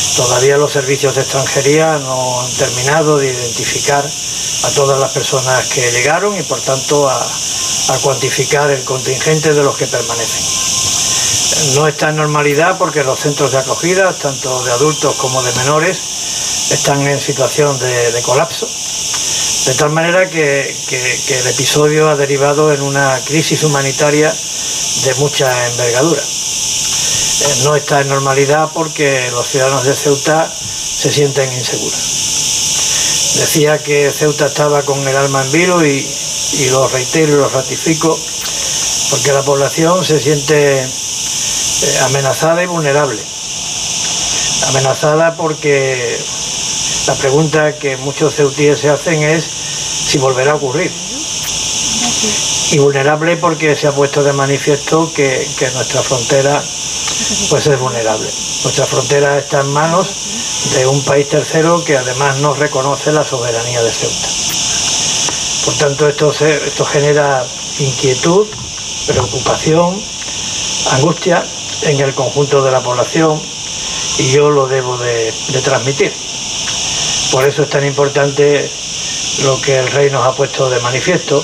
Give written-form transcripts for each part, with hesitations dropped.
Todavía los servicios de extranjería no han terminado de identificar a todas las personas que llegaron y por tanto a cuantificar el contingente de los que permanecen. No está en normalidad porque los centros de acogida, tanto de adultos como de menores, están en situación de colapso, de tal manera que el episodio ha derivado en una crisis humanitaria de mucha envergadura. No está en normalidad porque los ciudadanos de Ceuta se sienten inseguros. Decía que Ceuta estaba con el alma en vilo y lo reitero y lo ratifico, porque la población se siente amenazada y vulnerable. Amenazada porque la pregunta que muchos ceutíes se hacen es si volverá a ocurrir. Y vulnerable porque se ha puesto de manifiesto que nuestra frontera pues es vulnerable. Nuestra frontera está en manos de un país tercero que además no reconoce la soberanía de Ceuta. Por tanto, esto genera inquietud, preocupación, angustia en el conjunto de la población y yo lo debo de transmitir. Por eso es tan importante lo que el rey nos ha puesto de manifiesto.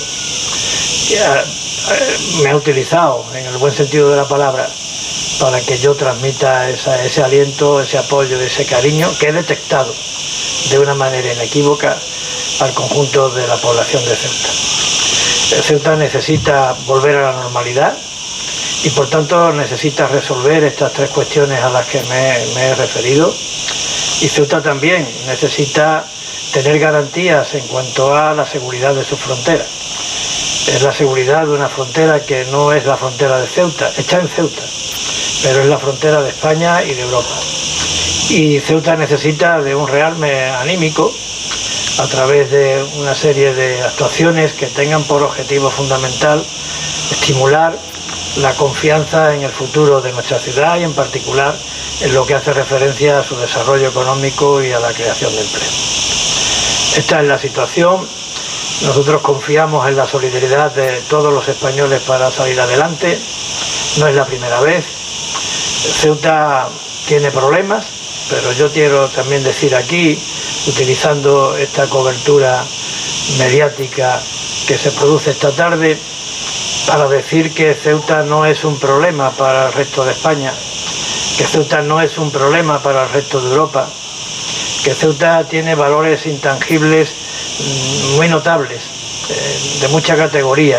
Me ha utilizado, en el buen sentido de la palabra, para que yo transmita ese aliento, ese apoyo, ese cariño que he detectado de una manera inequívoca al conjunto de la población de Ceuta. Ceuta necesita volver a la normalidad y por tanto necesita resolver estas tres cuestiones a las que me he referido, y Ceuta también necesita tener garantías en cuanto a la seguridad de su frontera. Es la seguridad de una frontera que no es la frontera de Ceuta, está en Ceuta, pero es la frontera de España y de Europa. Y Ceuta necesita de un rearme anímico a través de una serie de actuaciones que tengan por objetivo fundamental estimular la confianza en el futuro de nuestra ciudad y en particular en lo que hace referencia a su desarrollo económico y a la creación de empleo. Esta es la situación. Nosotros confiamos en la solidaridad de todos los españoles para salir adelante. No es la primera vez. Ceuta tiene problemas, pero yo quiero también decir aquí, utilizando esta cobertura mediática que se produce esta tarde, para decir que Ceuta no es un problema para el resto de España, que Ceuta no es un problema para el resto de Europa, que Ceuta tiene valores intangibles muy notables, de mucha categoría.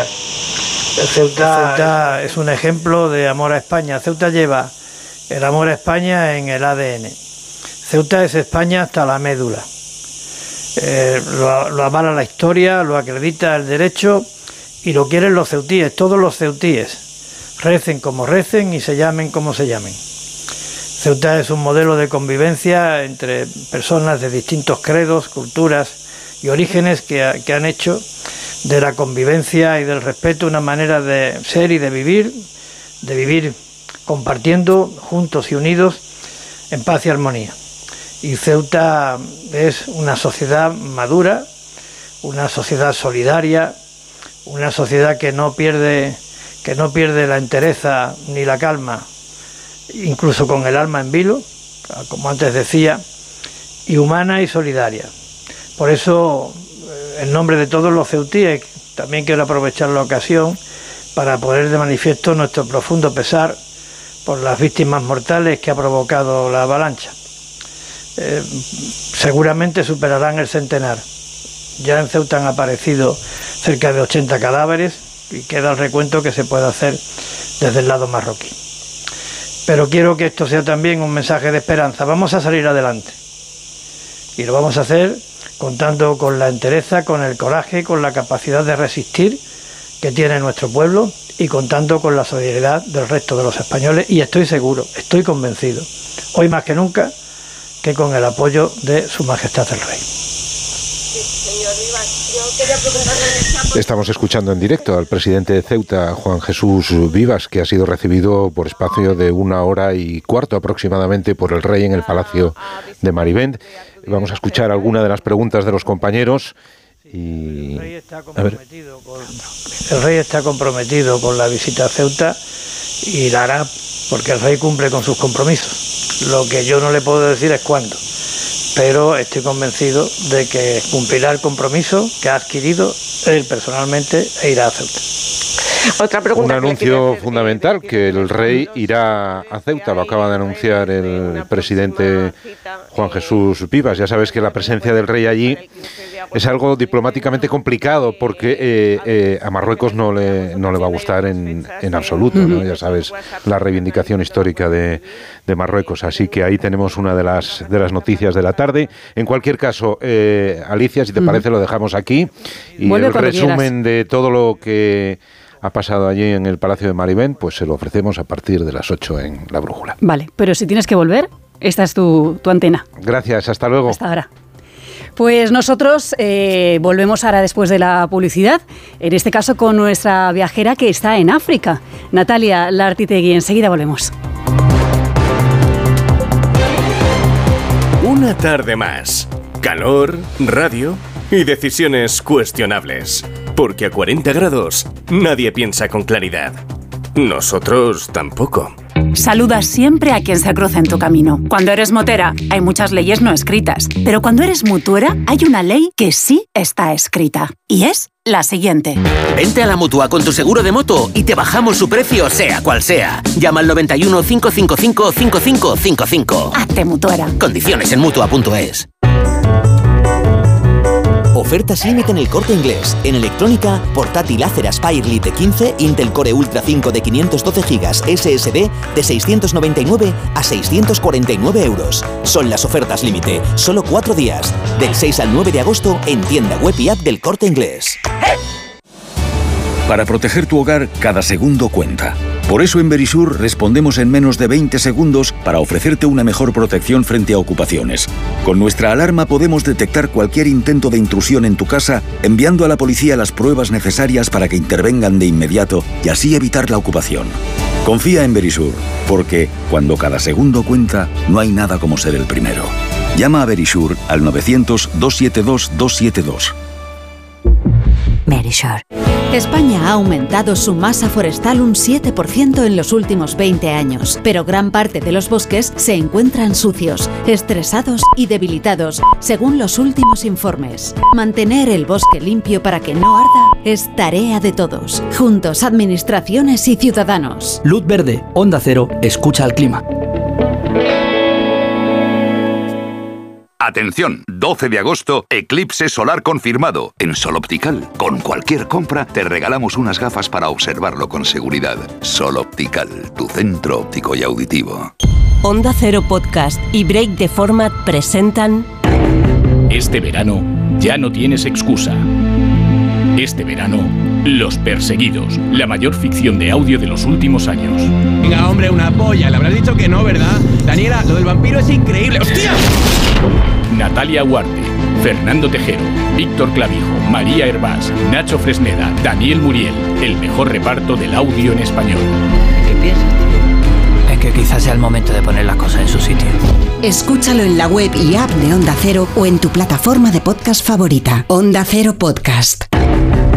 Ceuta es un ejemplo de amor a España. Ceuta lleva el amor a España en el ADN. Ceuta es España hasta la médula. Lo avala la historia, lo acredita el derecho y lo quieren los ceutíes, todos los ceutíes. Recen como recen y se llamen como se llamen. Ceuta es un modelo de convivencia entre personas de distintos credos, culturas y orígenes que han hecho de la convivencia y del respeto una manera de ser y de vivir compartiendo juntos y unidos en paz y armonía. Y Ceuta es una sociedad madura, una sociedad solidaria, una sociedad que no pierde la entereza ni la calma, incluso con el alma en vilo, como antes decía, y humana y solidaria. Por eso, en nombre de todos los ceutíes, también quiero aprovechar la ocasión para poner de manifiesto nuestro profundo pesar por las víctimas mortales que ha provocado la avalancha. Seguramente superarán el centenar. Ya en Ceuta han aparecido cerca de 80 cadáveres y queda el recuento que se puede hacer desde el lado marroquí. Pero quiero que esto sea también un mensaje de esperanza. Vamos a salir adelante y lo vamos a hacer contando con la entereza, con el coraje, con la capacidad de resistir que tiene nuestro pueblo y contando con la solidaridad del resto de los españoles, y estoy seguro, estoy convencido, hoy más que nunca, que con el apoyo de Su Majestad el Rey. Estamos escuchando en directo al presidente de Ceuta, Juan Jesús Vivas, que ha sido recibido por espacio de 1 hora y cuarto aproximadamente por el rey en el Palacio de Marivent. Vamos a escuchar algunas de las preguntas de los compañeros. El rey está comprometido con la visita a Ceuta y la hará porque el rey cumple con sus compromisos. Lo que yo no le puedo decir es cuándo, pero estoy convencido de que cumplirá el compromiso que ha adquirido él personalmente e irá a Ceuta. Otra pregunta. Un anuncio fundamental, que el rey irá a Ceuta, lo acaba de anunciar el presidente Juan Jesús Vivas. Ya sabes que la presencia del rey allí es algo diplomáticamente complicado, porque a Marruecos no le va a gustar en absoluto, ¿no? Ya sabes la reivindicación histórica de Marruecos, así que ahí tenemos una de las noticias de la tarde. En cualquier caso, Alicia, si te parece, lo dejamos aquí, y el resumen de todo lo que ha pasado allí en el Palacio de Marivent, pues se lo ofrecemos a partir de las 8 en La Brújula. Vale, pero si tienes que volver, esta es tu antena. Gracias, hasta luego. Hasta ahora. Pues nosotros volvemos ahora después de la publicidad, en este caso con nuestra viajera que está en África, Natalia Lartitegui. Enseguida volvemos. Una tarde más. Calor, radio y decisiones cuestionables. Porque a 40 grados nadie piensa con claridad. Nosotros tampoco. Saluda siempre a quien se cruza en tu camino. Cuando eres motera, hay muchas leyes no escritas. Pero cuando eres mutuera, hay una ley que sí está escrita. Y es la siguiente. Vente a la Mutua con tu seguro de moto y te bajamos su precio, sea cual sea. Llama al 91 555 5555. Hazte mutuera. Condiciones en Mutua.es. Ofertas límite en El Corte Inglés. En electrónica, portátil Acer Aspire Lite 15, Intel Core Ultra 5 de 512 GB SSD de 699 a 649 euros. Son las ofertas límite. Solo 4 días. Del 6 al 9 de agosto en tienda web y app del Corte Inglés. Para proteger tu hogar, cada segundo cuenta. Por eso en Verisur respondemos en menos de 20 segundos para ofrecerte una mejor protección frente a ocupaciones. Con nuestra alarma podemos detectar cualquier intento de intrusión en tu casa, enviando a la policía las pruebas necesarias para que intervengan de inmediato y así evitar la ocupación. Confía en Verisur, porque cuando cada segundo cuenta, no hay nada como ser el primero. Llama a Verisur al 900-272-272. Verisur. España ha aumentado su masa forestal un 7% en los últimos 20 años, pero gran parte de los bosques se encuentran sucios, estresados y debilitados, según los últimos informes. Mantener el bosque limpio para que no arda es tarea de todos, juntos administraciones y ciudadanos. Luz verde, Onda Cero, escucha al clima. Atención, 12 de agosto, eclipse solar confirmado. En Sol Optical, con cualquier compra, te regalamos unas gafas para observarlo con seguridad. Sol Optical, tu centro óptico y auditivo. Onda Cero Podcast y Break the Format presentan... Este verano ya no tienes excusa. Este verano, Los Perseguidos, la mayor ficción de audio de los últimos años. Venga, hombre, una polla. Le habrás dicho que no, ¿verdad? Daniela, lo del vampiro es increíble. ¡Hostia! Natalia Huarte, Fernando Tejero, Víctor Clavijo, María Hervás, Nacho Fresneda, Daniel Muriel. El mejor reparto del audio en español. ¿Qué piensas, tío? Es que quizás sea el momento de poner las cosas en su sitio. Escúchalo en la web y app de Onda Cero o en tu plataforma de podcast favorita. Onda Cero Podcast.